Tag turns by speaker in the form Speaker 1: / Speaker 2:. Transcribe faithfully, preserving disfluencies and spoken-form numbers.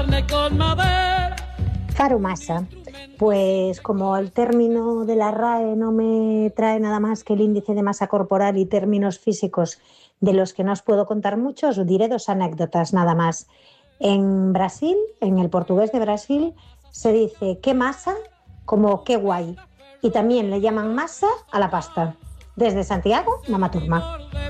Speaker 1: Farumasa. Pues como el término de la R A E no me trae nada más que el índice de masa corporal y términos físicos de los que no os puedo contar mucho, os diré dos anécdotas nada más. En Brasil, en el portugués de Brasil, se dice qué masa como qué guay. Y también le llaman masa a la pasta. Desde Santiago, Mama Turma.